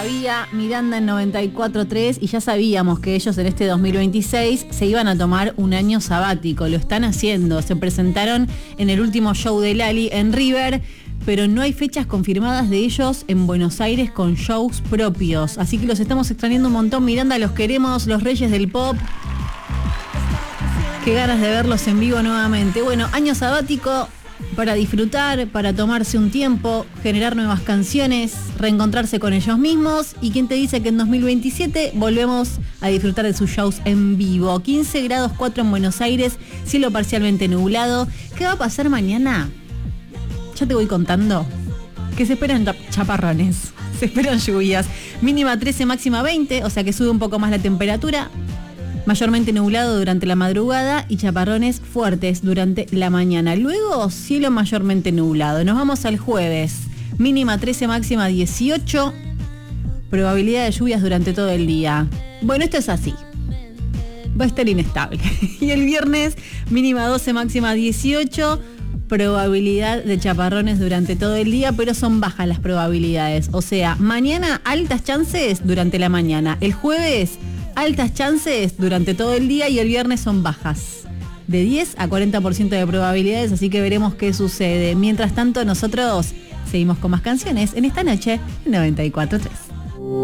Había Miranda en 94.3 y ya sabíamos que ellos en este 2026 se iban a tomar un año sabático. Lo están haciendo. Se presentaron en el último show de Lali en River, pero no hay fechas confirmadas de ellos en Buenos Aires con shows propios. Así que los estamos extrañando un montón. Miranda, los queremos, los reyes del pop. Qué ganas de verlos en vivo nuevamente. Bueno, año sabático para disfrutar, para tomarse un tiempo, generar nuevas canciones, reencontrarse con ellos mismos. ¿Y quién te dice que en 2027 volvemos a disfrutar de sus shows en vivo? 15 grados 4 en Buenos Aires, cielo parcialmente nublado. ¿Qué va a pasar mañana? Ya te voy contando. Que se esperan chaparrones, se esperan lluvias. Mínima 13, máxima 20, o sea que sube un poco más la temperatura. Mayormente nublado durante la madrugada y chaparrones fuertes durante la mañana. Luego, cielo mayormente nublado. Nos vamos al jueves. Mínima 13, máxima 18. Probabilidad de lluvias durante todo el día. Bueno, esto es así. Va a estar inestable. Y el viernes, mínima 12, máxima 18. Probabilidad de chaparrones durante todo el día, pero son bajas las probabilidades. O sea, mañana altas chances durante la mañana. El jueves altas chances durante todo el día y el viernes son bajas. De 10 a 40% de probabilidades, así que veremos qué sucede. Mientras tanto, nosotros seguimos con más canciones en esta noche en 94.3.